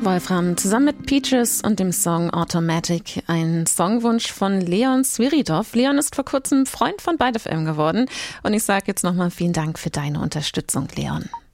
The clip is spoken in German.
Wolfram zusammen mit Peaches und dem Song Automatic, ein Songwunsch von Leon Sviridov. Leon ist vor kurzem Freund von ByteFM geworden und ich sage jetzt nochmal vielen Dank für deine Unterstützung, Leon.